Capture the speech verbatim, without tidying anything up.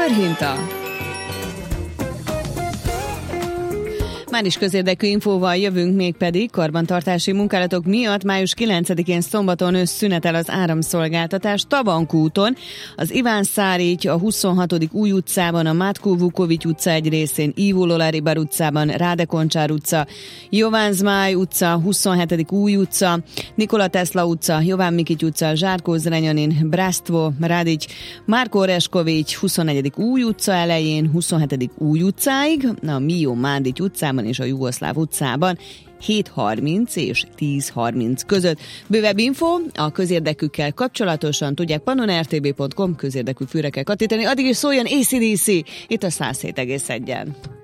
Körhinta. Már is közérdekű infóval jövünk, mégpedig karbantartási munkálatok miatt május kilencedikén szombaton összünetel az áramszolgáltatás Tabankúton, az Iván Száríty, a huszonhatodik Új utcában, a Matko Vukovics utca egy részén, Ivo Lolaribar utcában, Ráde Koncsár utca, Jován Zmáj utca, huszonhetedik Új utca, Nikola Tesla utca, Jován Mikity utca, Zsárkó Zrenjanin, Brastvo, Radics, Márko Oreskovics, huszonnegyedik Új utca elején, huszonhetedik Új utcáig, a Mio Mandic utcában és a Jugoszláv utcában hét harminc és tíz harminc között. Bővebb info a közérdekükkel kapcsolatosan tudják pannon er té bé pont com közérdekű fűre kell kattintani. Addig is szóljon á cé dé cé itt a száz hét egész egyen.